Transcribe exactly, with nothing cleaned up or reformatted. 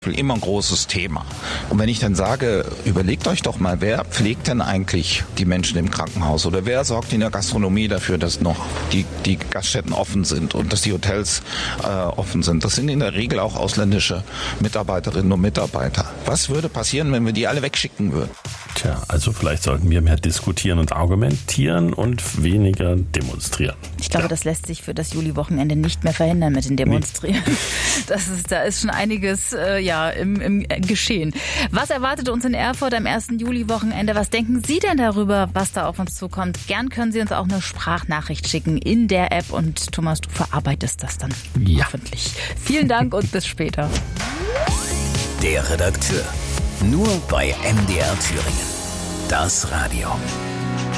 Beispiel immer ein großes Thema. Und wenn ich dann sage, überlegt euch doch mal, wer pflegt denn eigentlich die Menschen im Krankenhaus oder wer sorgt in der Gastronomie dafür, dass noch die, die Gaststätten offen sind und dass die Hotels äh, offen sind. Das sind in der Regel auch ausländische Mitarbeiterinnen und Mitarbeiter. Was würde passieren, wenn wir die alle wegschicken würden? Tja, also vielleicht sollten wir mehr diskutieren und argumentieren und weniger demonstrieren. Ich glaube, ja. das lässt sich für das Juli-Wochenende nicht mehr verhindern mit den Demonstrieren. Nee. Das ist, da ist schon einiges äh, ja, im, im Geschehen. Was erwartet uns in Erfurt am ersten Juli-Wochenende? Was denken Sie denn darüber, was da auf uns zukommt? Gern können Sie uns auch eine Sprachnachricht schicken in der App und Thomas, du verarbeitest das dann ja. hoffentlich. Vielen Dank und bis später. Der Redakteur. Nur bei M D R Thüringen. Das Radio.